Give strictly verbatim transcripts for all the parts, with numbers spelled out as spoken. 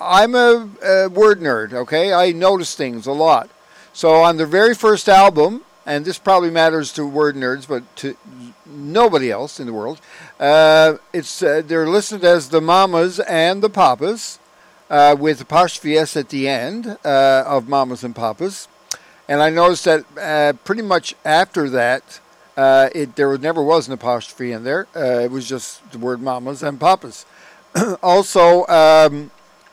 I'm a, a word nerd, okay? I notice things a lot. So on their very first album, and this probably matters to word nerds, but to nobody else in the world, uh, it's uh, they're listed as the Mamas and the Papas, uh, with apostrophe S at the end uh, of Mamas and Papas. And I noticed that uh, pretty much after that, uh, it there never was an apostrophe in there. Uh, it was just the word Mamas and Papas. Also, um,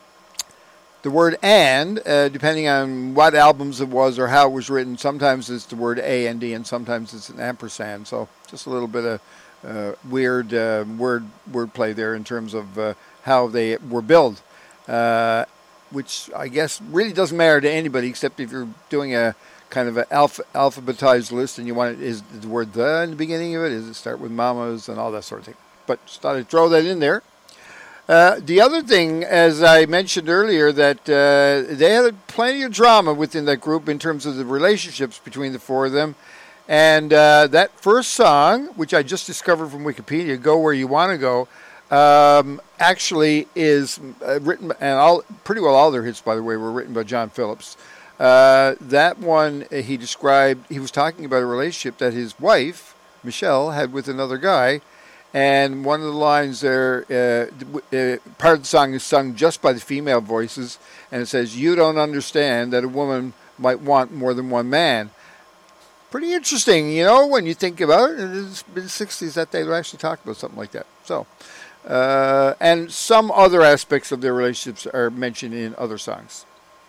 the word and, uh, depending on what albums it was or how it was written, sometimes it's the word A and D and sometimes it's an ampersand. So just a little bit of uh, weird uh, word wordplay there in terms of uh, how they were billed, uh, which I guess really doesn't matter to anybody except if you're doing a kind of an alpha, alphabetized list and you want it, is the word the in the beginning of it? Does it start with mamas and all that sort of thing? But just thought I'd throw that in there. Uh, the other thing, as I mentioned earlier, that uh, they had plenty of drama within that group in terms of the relationships between the four of them. And uh, that first song, which I just discovered from Wikipedia, Go Where You Want to Go, um, actually is uh, written, and all, pretty well all their hits, by the way, were written by John Phillips. Uh, that one, uh, he described, he was talking about a relationship that his wife, Michelle, had with another guy. And one of the lines there, uh, uh, part of the song is sung just by the female voices, and it says, "You don't understand that a woman might want more than one man." Pretty interesting, you know, when you think about it. In the mid-sixties, that they actually talked about something like that. So, uh, and some other aspects of their relationships are mentioned in other songs.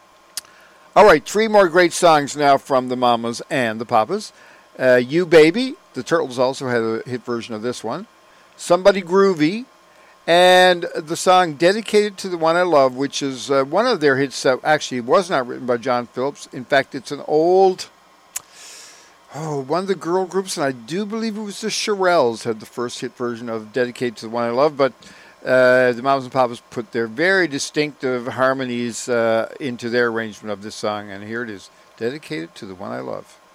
All right, three more great songs now from the Mamas and the Papas. Uh, You Baby, the Turtles also had a hit version of this one. Somebody Groovy, and the song Dedicated to the One I Love, which is uh, one of their hits that actually was not written by John Phillips. In fact, it's an old, oh, one of the girl groups, and I do believe it was the Shirelles had the first hit version of Dedicated to the One I Love, but uh, the Mamas and Papas put their very distinctive harmonies uh, into their arrangement of this song, and here it is, Dedicated to the One I Love.